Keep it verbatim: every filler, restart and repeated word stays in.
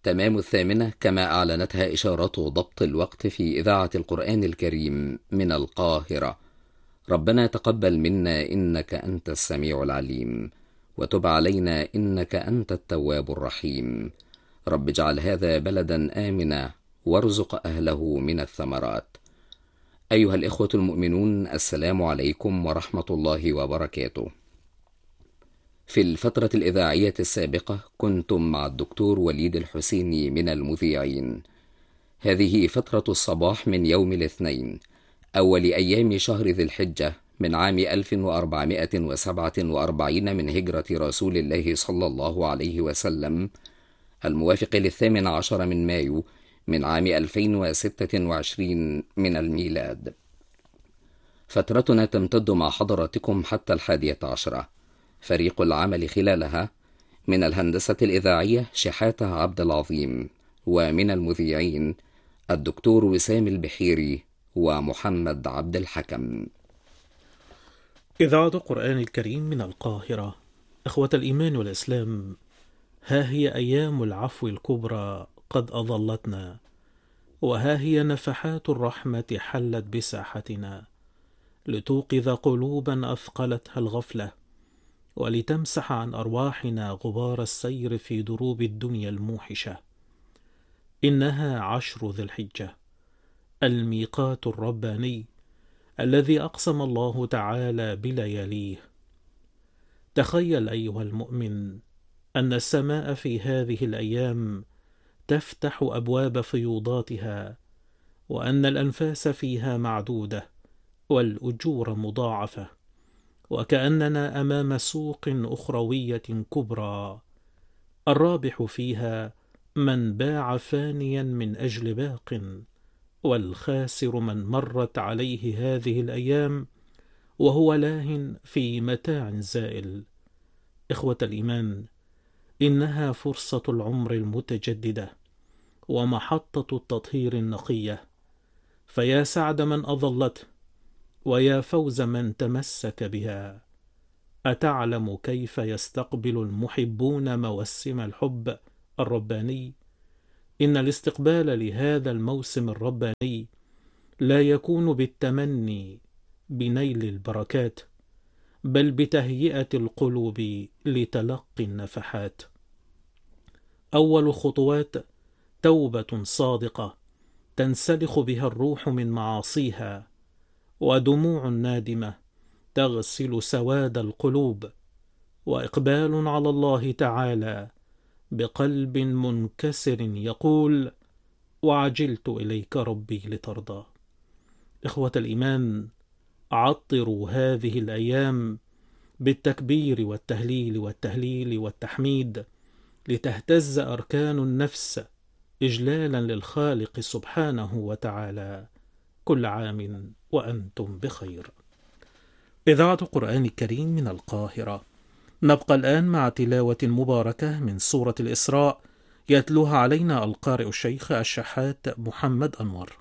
تمام الثامنة كما أعلنتها إشارات ضبط الوقت في إذاعة القرآن الكريم من القاهرة. ربنا تقبل منا إنك أنت السميع العليم، وتب علينا إنك أنت التواب الرحيم. رب اجعل هذا بلدا آمنا وارزق أهله من الثمرات. أيها الإخوة المؤمنون، السلام عليكم ورحمة الله وبركاته. في الفترة الإذاعية السابقة كنتم مع الدكتور وليد الحسيني من المذيعين. هذه فترة الصباح من يوم الاثنين أول أيام شهر ذي الحجة من عام ألف وأربعمائة وسبعة وأربعين من هجرة رسول الله صلى الله عليه وسلم، الموافق للثامن عشر من مايو من عام ألفين وستة وعشرين من الميلاد. فترتنا تمتد مع حضراتكم حتى الحادية عشرة. فريق العمل خلالها: من الهندسة الإذاعية شحاتة عبد العظيم، ومن المذيعين الدكتور وسام البحيري ومحمد عبد الحكم. إذاعة القرآن الكريم من القاهرة. إخوة الإيمان والإسلام، ها هي أيام العفو الكبرى قد أظلتنا، وها هي نفحات الرحمة حلت بساحتنا لتوقظ قلوبا أثقلتها الغفلة، ولتمسح عن أرواحنا غبار السير في دروب الدنيا الموحشة. إنها عشر ذي الحجة، الميقات الرباني الذي أقسم الله تعالى بلياليه. تخيل أيها المؤمن أن السماء في هذه الأيام تفتح أبواب فيوضاتها، وأن الأنفاس فيها معدودة والأجور مضاعفة، وكأننا أمام سوق أخروية كبرى، الرابح فيها من باع فانيا من أجل باق، والخاسر من مرت عليه هذه الأيام وهو لاهٍ في متاع زائل. إخوة الإيمان، إنها فرصة العمر المتجددة ومحطة التطهير النقية، فيا سعد من أظلته، ويا فوز من تمسك بها. أتعلم كيف يستقبل المحبون موسم الحب الرباني؟ إن الاستقبال لهذا الموسم الرباني لا يكون بالتمني بنيل البركات، بل بتهيئة القلوب لتلقي النفحات. أول خطوات توبة صادقة تنسلخ بها الروح من معاصيها، ودموع نادمة تغسل سواد القلوب، وإقبال على الله تعالى بقلب منكسر يقول: وعجلت إليك ربي لترضى. إخوة الإيمان، عطروا هذه الأيام بالتكبير والتهليل والتهليل والتحميد، لتهتز أركان النفس إجلالا للخالق سبحانه وتعالى. كل عام وأنتم بخير. إذاعة القرآن الكريم من القاهرة. نبقى الآن مع تلاوة مباركة من سورة الإسراء، يتلوها علينا القارئ الشيخ الشحات محمد أنور.